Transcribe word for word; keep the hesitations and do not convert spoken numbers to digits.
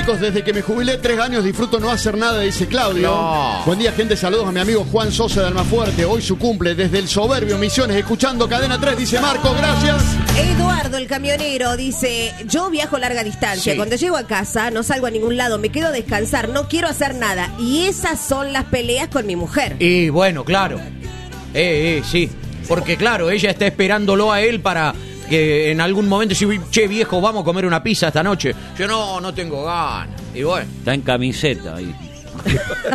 chicos, desde que me jubilé tres años disfruto no hacer nada, dice Claudio. No. Buen día, gente, saludos a mi amigo Juan Sosa de Almafuerte. Hoy su cumple desde el Soberbio Misiones, escuchando Cadena tres, dice Marco, gracias. Eduardo, el camionero, dice: yo viajo larga distancia, Sí. cuando llego a casa no salgo a ningún lado, me quedo a descansar, no quiero hacer nada. Y esas son las peleas con mi mujer. Y bueno, claro. Eh, eh, sí. Porque claro, ella está esperándolo a él para que en algún momento, si che viejo, vamos a comer una pizza esta noche. Yo no, no tengo ganas. Y bueno. Está en camiseta ahí.